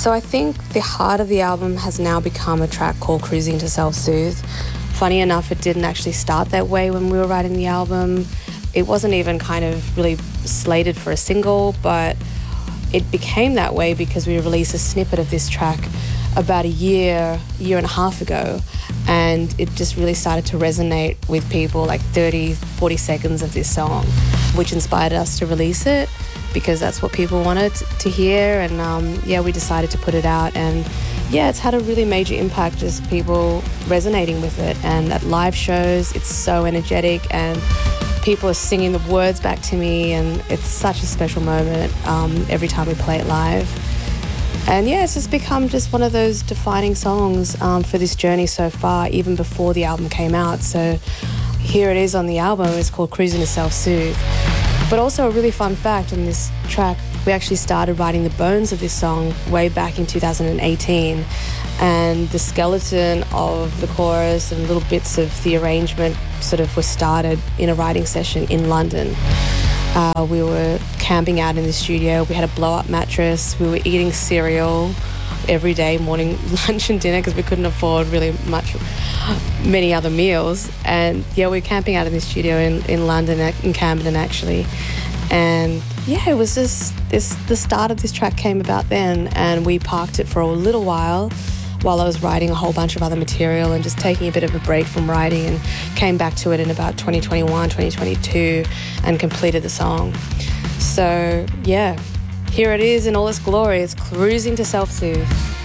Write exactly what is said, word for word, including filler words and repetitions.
So I think the heart of the album has now become a track called Cruising to Self-Soothe. Funny enough, it didn't actually start that way when we were writing the album. It wasn't even kind of really slated for a single, but it became that way because we released a snippet of this track about a year, year and a half ago, and it just really started to resonate with people, like thirty, forty seconds of this song, which inspired us to release it because that's what people wanted to hear. And um, yeah, we decided to put it out, and yeah, it's had a really major impact, just people resonating with it. And at live shows, it's so energetic and people are singing the words back to me, and it's such a special moment um, every time we play it live. And yeah, it's just become just one of those defining songs um, for this journey so far, even before the album came out. So here it is on the album. It's called Cruising to Self-Soothe. But also a really fun fact on this track, we actually started writing the bones of this song way back in two thousand eighteen. And the skeleton of the chorus and little bits of the arrangement sort of were started in a writing session in London. Uh, we were camping out in the studio. We had a blow-up mattress. We were eating cereal every day, morning, lunch and dinner, because we couldn't afford really much, many other meals. And yeah, we were camping out in the studio in, in London, in Camden actually. And yeah, it was just this, the start of this track came about then, and we parked it for a little while while I was writing a whole bunch of other material and just taking a bit of a break from writing, and came back to it in about twenty twenty-one, twenty twenty-two and completed the song. So yeah, here it is in all its glory. It's Cruising to Self-Soothe.